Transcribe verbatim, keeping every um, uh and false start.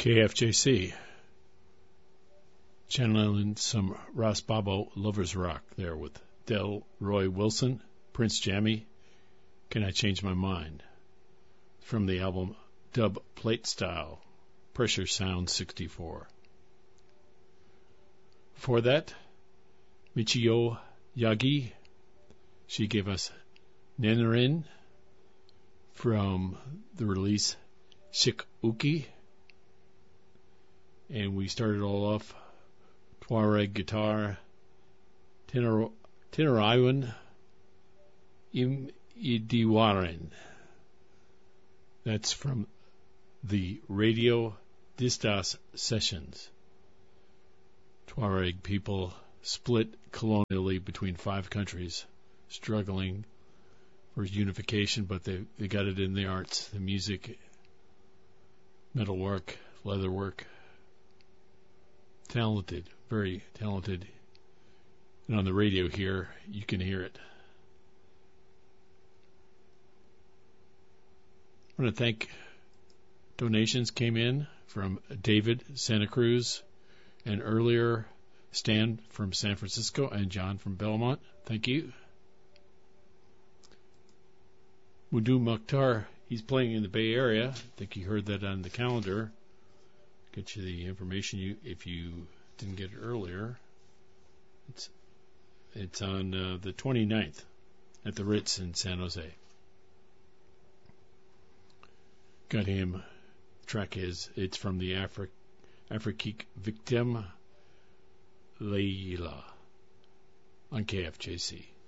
K F J C. Channeling some Ross Bobo Lovers Rock there with Delroy Wilson, Prince Jammy, Can I Change My Mind? From the album Dub Plate Style, Pressure Sound sixty-four. For that, Michio Yagi, she gave us Nenerin from the release Shikuki. And we started all off Tuareg guitar, Tinaraiwan Im Idiwaren. That's from the Radio Distas Sessions. Tuareg people split colonially between five countries, struggling for unification, but they, they got it in the arts, the music, metalwork, leatherwork. Talented, very talented. And on the radio here, you can hear it. I want to thank donations came in from David Santa Cruz, and earlier Stan from San Francisco and John from Belmont. Thank you. Mudu Mukhtar, he's playing in the Bay Area. I think you heard that on the calendar. Get you the information you if you didn't get it earlier. It's it's on uh, the twenty-ninth at the Ritz in San Jose. Got him. Track is it's from the Afri Afrique Victim Leila on K F J C.